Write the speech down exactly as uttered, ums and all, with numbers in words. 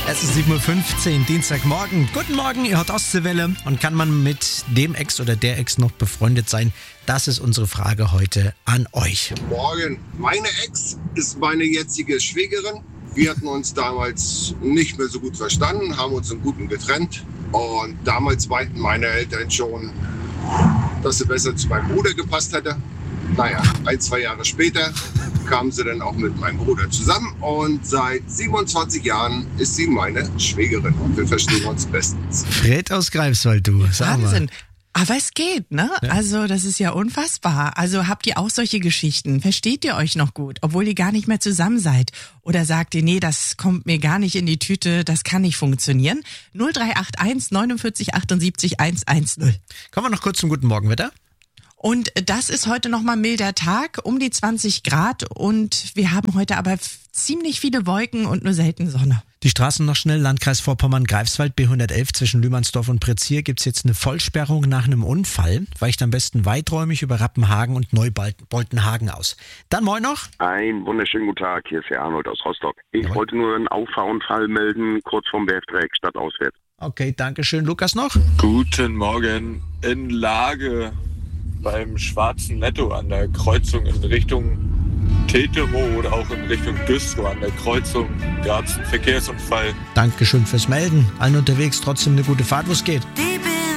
Es ist sieben Uhr fünfzehn, Dienstagmorgen. Guten Morgen, ihr hört Ostseewelle. Und kann man mit dem Ex oder der Ex noch befreundet sein? Das ist unsere Frage heute an euch. Morgen. Meine Ex ist meine jetzige Schwägerin. Wir hatten uns damals nicht mehr so gut verstanden, haben uns im Guten getrennt. Und damals meinten meine Eltern schon, dass sie besser zu meinem Bruder gepasst hätte. Naja, ein, zwei Jahre später kamen sie dann auch mit meinem Bruder zusammen. Und seit siebenundzwanzig Jahren ist sie meine Schwägerin. Und wir verstehen uns bestens. Fred aus Greifswald, du. Sag mal. Wahnsinn. Aber es geht, ne? Ja. Also das ist ja unfassbar. Also habt ihr auch solche Geschichten? Versteht ihr euch noch gut, obwohl ihr gar nicht mehr zusammen seid? Oder sagt ihr, nee, das kommt mir gar nicht in die Tüte, das kann nicht funktionieren? null drei acht eins neunundvierzig achtundsiebzig hundertzehn. Kommen wir noch kurz zum guten Morgenwetter. Und das ist heute nochmal milder Tag, um die zwanzig Grad. Und wir haben heute aber f- ziemlich viele Wolken und nur selten Sonne. Die Straßen noch schnell, Landkreis Vorpommern-Greifswald, B hundertelf zwischen Lühmannsdorf und Pretzier gibt's jetzt eine Vollsperrung nach einem Unfall. Weicht am besten weiträumig über Rappenhagen und Neuboltenhagen aus. Dann moin noch. Einen wunderschönen guten Tag, hier ist Herr Arnold aus Rostock. Ich Jawohl. wollte nur einen Auffahrunfall melden, kurz vorm Bergdreieck, stadtauswärts. Okay, danke schön. Lukas noch? Guten Morgen. In Lage beim Schwarzen Netto an der Kreuzung in Richtung Tetero oder auch in Richtung Güstrow an der Kreuzung gab es einen Verkehrsunfall. Dankeschön fürs Melden. Allen unterwegs trotzdem eine gute Fahrt, wo es geht. Deep